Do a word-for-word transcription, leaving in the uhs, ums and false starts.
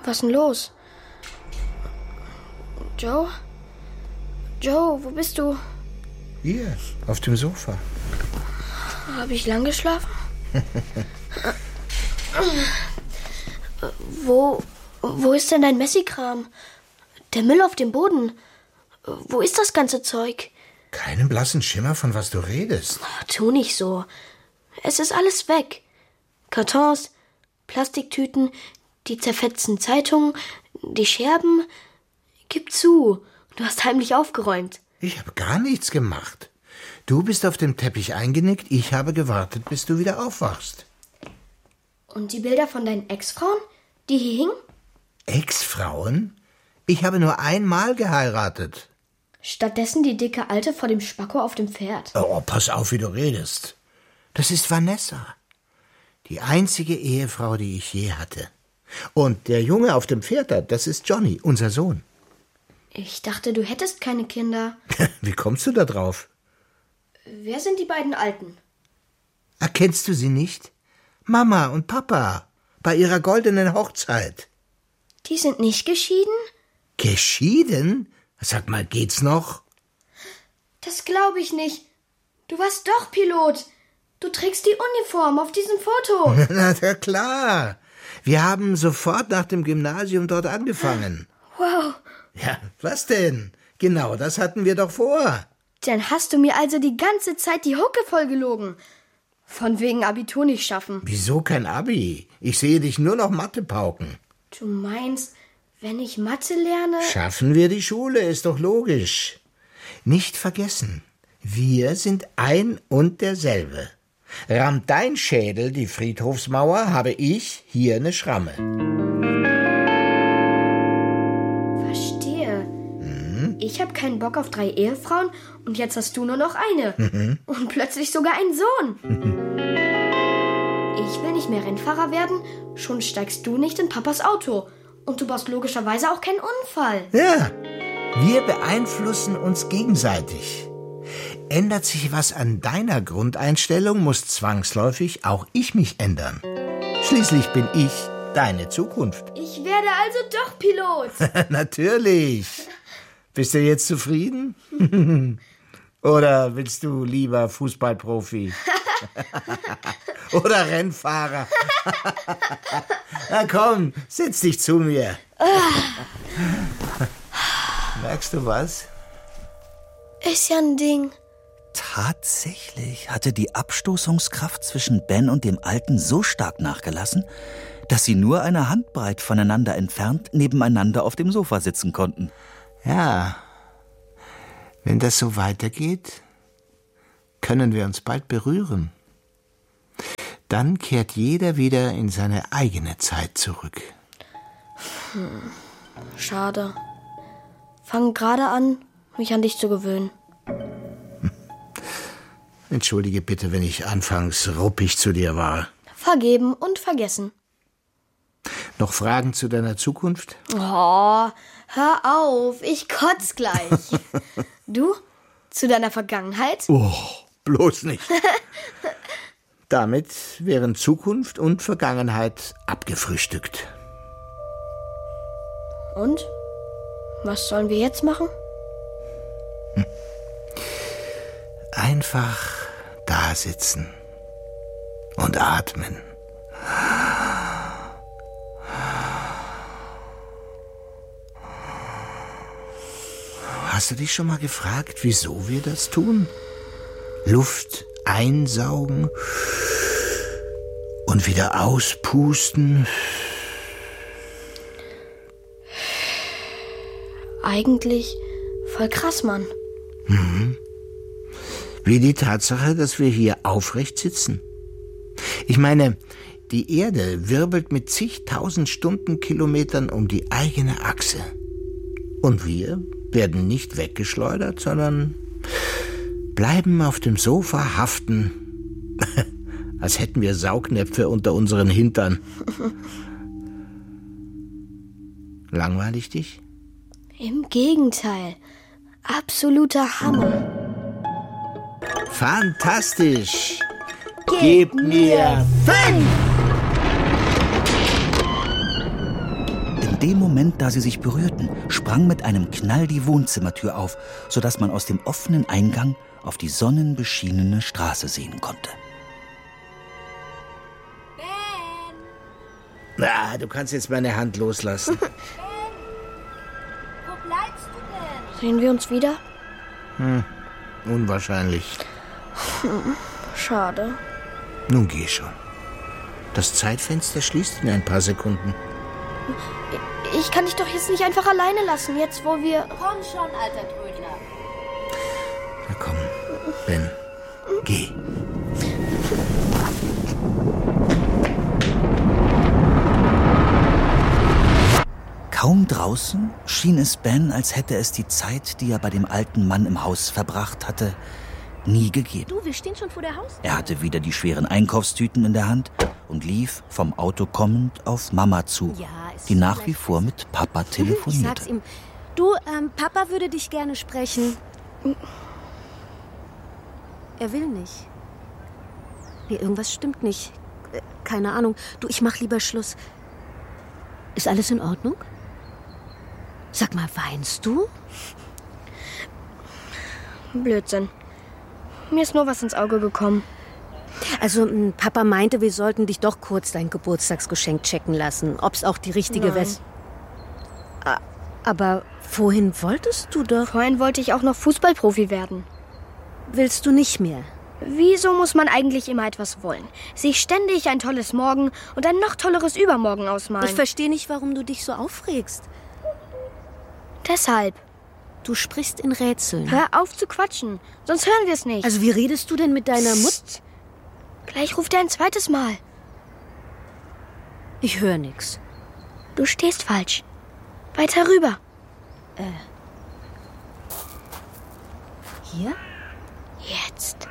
Was ist denn los? Joe? Joe, wo bist du? Hier, auf dem Sofa. Habe ich lang geschlafen? wo, wo ist denn dein Messikram? Der Müll auf dem Boden. Wo ist das ganze Zeug? Keinen blassen Schimmer, von was du redest. Oh, tu nicht so. Es ist alles weg. Kartons, Plastiktüten, die zerfetzten Zeitungen, die Scherben. Gib zu, du hast heimlich aufgeräumt. Ich habe gar nichts gemacht. Du bist auf dem Teppich eingenickt, ich habe gewartet, bis du wieder aufwachst. Und die Bilder von deinen Ex-Frauen, die hier hingen? Ex-Frauen? Ich habe nur einmal geheiratet. Stattdessen die dicke Alte vor dem Spacko auf dem Pferd. Oh, pass auf, wie du redest. Das ist Vanessa. Die einzige Ehefrau, die ich je hatte. Und der Junge auf dem Pferd da, das ist Johnny, unser Sohn. Ich dachte, du hättest keine Kinder. Wie kommst du da drauf? Wer sind die beiden Alten? Erkennst du sie nicht? Mama und Papa, bei ihrer goldenen Hochzeit. Die sind nicht geschieden? Geschieden? Sag mal, geht's noch? Das glaube ich nicht. Du warst doch Pilot. Du trägst die Uniform auf diesem Foto. Na, ja, klar. Wir haben sofort nach dem Gymnasium dort angefangen. Wow. Ja, was denn? Genau, das hatten wir doch vor. Dann hast du mir also die ganze Zeit die Hucke voll gelogen. Von wegen Abitur nicht schaffen. Wieso kein Abi? Ich sehe dich nur noch Mathe pauken. Du meinst, wenn ich Mathe lerne... Schaffen wir die Schule, ist doch logisch. Nicht vergessen, wir sind ein und derselbe. Rammt dein Schädel die Friedhofsmauer, habe ich hier eine Schramme. Verstehe. Mhm. Ich habe keinen Bock auf drei Ehefrauen und jetzt hast du nur noch eine. Mhm. Und plötzlich sogar einen Sohn. Mhm. Ich will nicht mehr Rennfahrer werden, schon steigst du nicht in Papas Auto. Und du baust logischerweise auch keinen Unfall. Ja, wir beeinflussen uns gegenseitig. Ändert sich was an deiner Grundeinstellung, muss zwangsläufig auch ich mich ändern. Schließlich bin ich deine Zukunft. Ich werde also doch Pilot. Natürlich. Bist du jetzt zufrieden? Oder willst du lieber Fußballprofi? Oder Rennfahrer? Na komm, setz dich zu mir. Merkst du was? Ist ja ein Ding. Tatsächlich hatte die Abstoßungskraft zwischen Ben und dem Alten so stark nachgelassen, dass sie nur eine Handbreit voneinander entfernt nebeneinander auf dem Sofa sitzen konnten. Ja, wenn das so weitergeht, können wir uns bald berühren. Dann kehrt jeder wieder in seine eigene Zeit zurück. Hm, schade. Fang gerade an, mich an dich zu gewöhnen. Entschuldige bitte, wenn ich anfangs ruppig zu dir war. Vergeben und vergessen. Noch Fragen zu deiner Zukunft? Oh, hör auf, ich kotz gleich. Du? Zu deiner Vergangenheit? Oh, bloß nicht. Damit wären Zukunft und Vergangenheit abgefrühstückt. Und? Was sollen wir jetzt machen? Hm. Einfach da sitzen und atmen. Hast du dich schon mal gefragt, wieso wir das tun? Luft einsaugen und wieder auspusten. Eigentlich voll krass, Mann. Mhm. Wie die Tatsache, dass wir hier aufrecht sitzen. Ich meine, die Erde wirbelt mit zigtausend Stundenkilometern um die eigene Achse. Und wir werden nicht weggeschleudert, sondern bleiben auf dem Sofa haften, als hätten wir Saugnäpfe unter unseren Hintern. Langweilig dich? Im Gegenteil. Absoluter Hammer. Fantastisch! Gib, Gib mir fünf! Im dem Moment, da sie sich berührten, sprang mit einem Knall die Wohnzimmertür auf, sodass man aus dem offenen Eingang auf die sonnenbeschienene Straße sehen konnte. Ben! Na, du kannst jetzt meine Hand loslassen. Ben! Wo bleibst du denn? Sehen wir uns wieder? Hm, unwahrscheinlich. Hm, schade. Nun geh schon. Das Zeitfenster schließt in ein paar Sekunden. Ich kann dich doch jetzt nicht einfach alleine lassen, jetzt wo wir... Komm schon, alter Trödler. Na komm, Ben, geh. Kaum draußen schien es Ben, als hätte es die Zeit, die er bei dem alten Mann im Haus verbracht hatte, nie gegeben. Du, wir stehen schon vor der Haustür. Er hatte wieder die schweren Einkaufstüten in der Hand und lief, vom Auto kommend, auf Mama zu, Ja, es die ist nach vielleicht wie vor mit Papa Ich sag's telefonierte. ihm. Du, ähm, Papa würde dich gerne sprechen. Er will nicht. Nee, irgendwas stimmt nicht. Äh, Keine Ahnung. Du, ich mach lieber Schluss. Ist alles in Ordnung? Sag mal, weinst du? Blödsinn. Mir ist nur was ins Auge gekommen. Also, m, Papa meinte, wir sollten dich doch kurz dein Geburtstagsgeschenk checken lassen. Ob's auch die richtige Nein. West... Ah, aber vorhin wolltest du doch... Vorhin wollte ich auch noch Fußballprofi werden. Willst du nicht mehr? Wieso muss man eigentlich immer etwas wollen? Sich ständig ein tolles Morgen und ein noch tolleres Übermorgen ausmalen. Ich verstehe nicht, warum du dich so aufregst. Deshalb. Du sprichst in Rätseln. Hör auf zu quatschen, sonst hören wir es nicht. Also, wie redest du denn mit deiner Mutter? Gleich ruft er ein zweites Mal. Ich höre nix. Du stehst falsch. Weiter rüber. Hier? Jetzt.